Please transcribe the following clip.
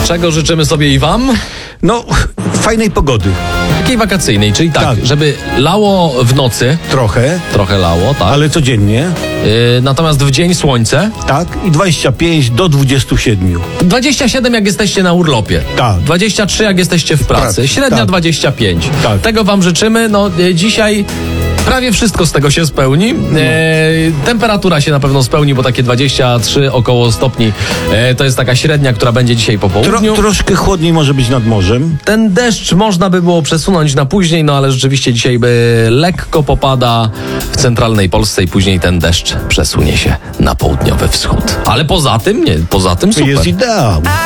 Czego życzymy sobie i wam? No, fajnej pogody. Takiej wakacyjnej, czyli tak, żeby lało w nocy, Trochę, lało, tak. ale codziennie. Natomiast w dzień słońce. Tak, i 25 do 27. 27 jak jesteście na urlopie. Tak. 23 jak jesteście w pracy. Średnia tak. 25. Tak. Tego wam życzymy. No dzisiaj prawie wszystko z tego się spełni. Temperatura się na pewno spełni, bo takie 23 około stopni to jest taka średnia, która będzie dzisiaj po południu. Troszkę chłodniej może być nad morzem. Ten deszcz można by było przesunąć na później, no ale rzeczywiście dzisiaj by lekko popada w centralnej Polsce i później ten deszcz przesunie się na południowy wschód. Ale poza tym super. Jest ideał.